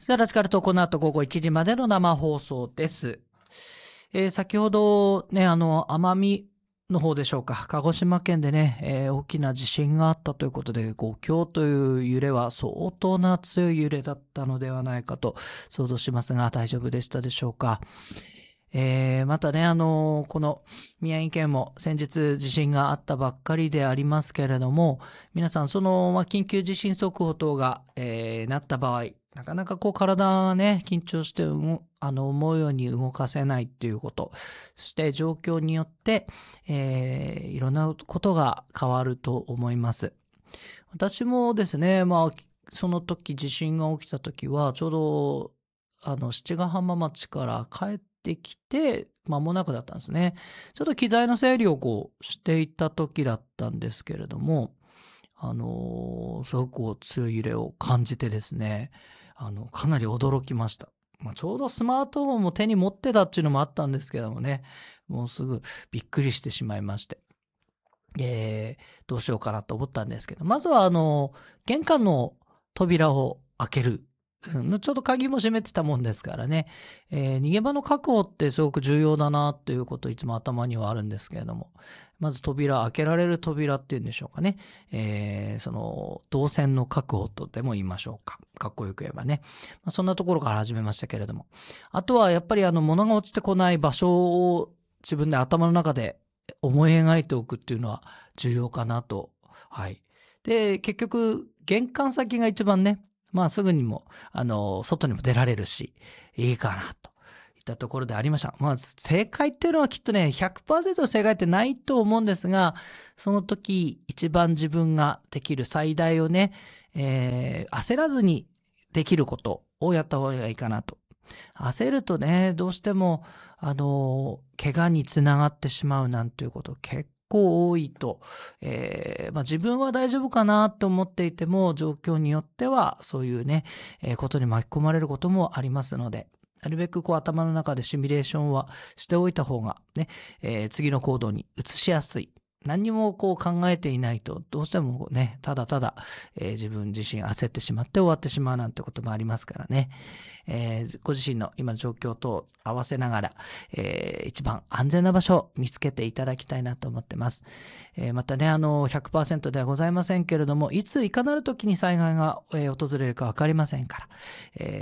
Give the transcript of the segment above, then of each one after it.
さらしからとこの後午後1時までの生放送です。先ほどね、奄美の方でしょうか、鹿児島県でね、大きな地震があったということで、5強という揺れは相当な強い揺れだったのではないかと想像しますが、大丈夫でしたでしょうか。またね、この宮城県も先日地震があったばっかりでありますけれども、皆さん緊急地震速報等が、なった場合、なかなか体がね、緊張して思うように動かせないっていうこと、そして状況によって、いろんなことが変わると思います。私もですね、その時地震が起きた時は、ちょうど七ヶ浜町から帰ってきて間もなくだったんですね。ちょっと機材の整理をしていた時だったんですけれども、すごく強い揺れを感じてですね、かなり驚きました。ちょうどスマートフォンも手に持ってたっていうのもあったんですけどもね、もうすぐびっくりしてしまいまして、どうしようかなと思ったんですけど、まずは玄関の扉を開ける。ちょうど鍵も閉めてたもんですからね、逃げ場の確保ってすごく重要だなということいつも頭にはあるんですけれども、まず開けられる扉っていうんでしょうかね、その動線の確保とでも言いましょうか、かっこよく言えばね、そんなところから始めましたけれども、あとはやっぱり物が落ちてこない場所を自分で頭の中で思い描いておくっていうのは重要かなと。はい。で、結局玄関先が一番ね、すぐにも外にも出られるしいいかなといったところでありました。正解っていうのはきっとね 100% の正解ってないと思うんですが、その時一番自分ができる最大をね、焦らずにできることをやった方がいいかなと。焦るとね、どうしても怪我につながってしまうなんていうこと結構多いと、自分は大丈夫かなと思っていても、状況によってはそういうね、ことに巻き込まれることもありますので、なるべく頭の中でシミュレーションはしておいた方がね、次の行動に移しやすい。何にも考えていないとどうしてもね、ただただ、自分自身焦ってしまって終わってしまうなんてこともありますからね、ご自身の今の状況と合わせながら、一番安全な場所を見つけていただきたいなと思ってます。またね、100% ではございませんけれども、いついかなる時に災害が、訪れるか分かりませんから、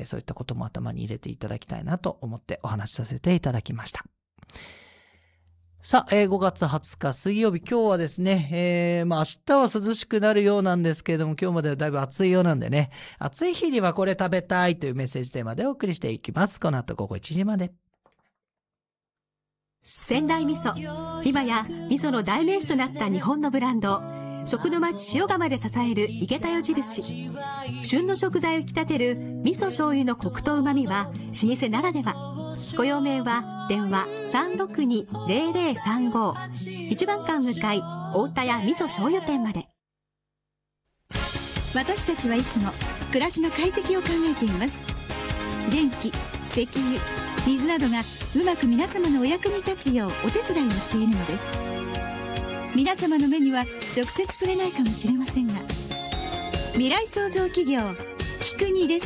そういったことも頭に入れていただきたいなと思ってお話しさせていただきました。さあ、5月20日水曜日、今日はですね、明日は涼しくなるようなんですけれども、今日まではだいぶ暑いようなんでね、暑い日にはこれ食べたいというメッセージテーマでお送りしていきます。この後午後1時まで。 仙台味噌、今や味噌の代名詞となった日本のブランド、食の町塩釜で支える井桁代印。旬の食材を引き立てる味噌醤油のコクと旨味は老舗ならでは。ご用命は電話 362-0035 一番館向かい大田屋味噌醤油店まで。 私たちはいつも暮らしの快適を考えています。電気、石油、水などがうまく皆様のお役に立つようお手伝いをしているのです。皆様の目には直接触れないかもしれませんが、未来創造企業キクニです。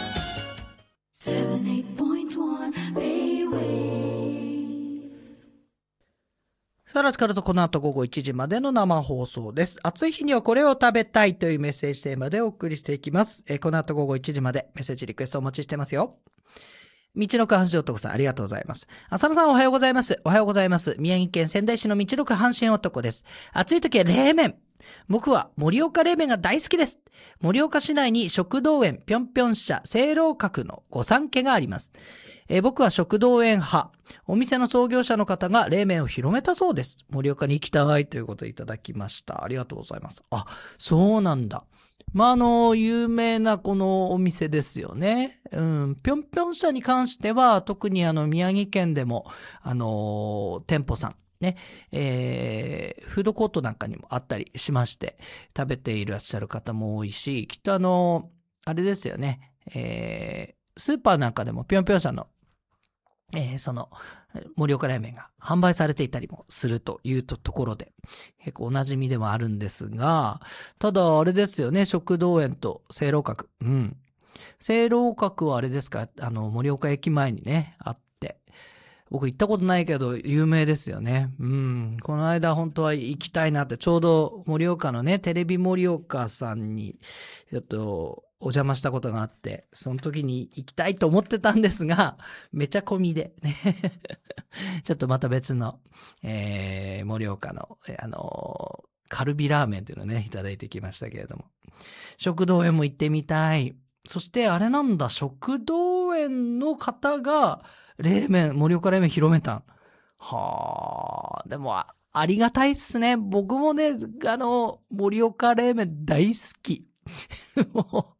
さらしからとこの後午後1時までの生放送です。暑い日にはこれを食べたいというメッセージテーマでお送りしていきます。この後午後1時までメッセージリクエストお待ちしてますよ。道のく阪神男さん、ありがとうございます。浅野さん、おはようございます。おはようございます。宮城県仙台市の道のく阪神男です。暑い時は冷麺。僕は盛岡冷麺が大好きです。盛岡市内に食道園ぴょんぴょん社清楼閣の御三家があります。僕は食道園派。お店の創業者の方が冷麺を広めたそうです。盛岡に行きたいということでいただきました。ありがとうございます。あ、そうなんだ。有名なこのお店ですよね。ぴょんぴょん社に関しては、特に宮城県でも、店舗さん、ね、フードコートなんかにもあったりしまして、食べていらっしゃる方も多いし、きっとあれですよね、スーパーなんかでもぴょんぴょん社のその盛岡冷麺が販売されていたりもするというところで結構おなじみでもあるんですが、ただあれですよね、食道園と清楼閣、 聖楼閣はあれですか、盛岡駅前にね、あって。僕行ったことないけど、有名ですよね。この間本当は行きたいなって、ちょうど盛岡のね、テレビ盛岡さんに、ちょっとお邪魔したことがあって、その時に行きたいと思ってたんですが、めちゃ混みで、ね。ちょっとまた別の、盛岡の、カルビラーメンっていうのをね、いただいてきましたけれども。食道園も行ってみたい。そしてあれなんだ、食道園の方が、盛岡冷麺広めた。はあ、でもありがたいっすね。僕もね、盛岡冷麺大好き。も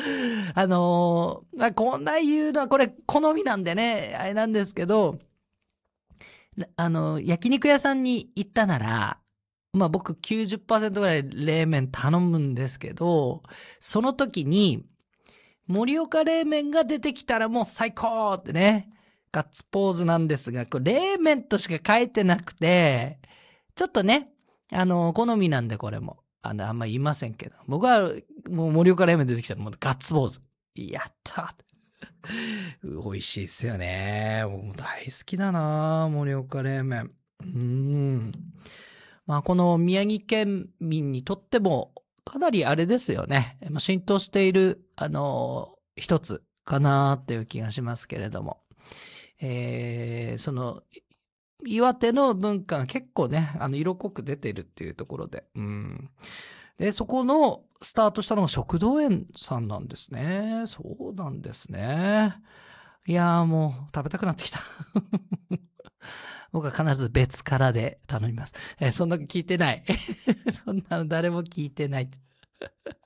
う、こんな言うのは、これ好みなんでね、あれなんですけど、焼肉屋さんに行ったなら、まあ僕 90% ぐらい冷麺頼むんですけど、その時に、盛岡冷麺が出てきたらもう最高ってね、ガッツポーズなんですが、これ冷麺としか書いてなくて、ちょっとね、好みなんでこれも。あんま言いませんけど。僕はもう盛岡冷麺出てきたらもうガッツポーズ。やった美味しいですよね。僕も大好きだな盛岡冷麺。まあこの宮城県民にとってもかなりあれですよね。浸透している、一つかなっていう気がしますけれども。その、岩手の文化が結構ね、色濃く出てるっていうところで。で、そこのスタートしたのが食道園さんなんですね。そうなんですね。いやーもう食べたくなってきた。僕は必ず別からで頼みます。そんな聞いてない。そんなの誰も聞いてない。